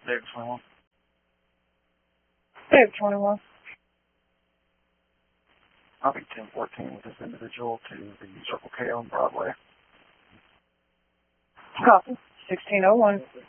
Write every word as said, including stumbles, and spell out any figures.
David twenty-one. David twenty-one. I'll be ten fourteen with this individual to the Circle K on Broadway. Copy. sixteen oh one.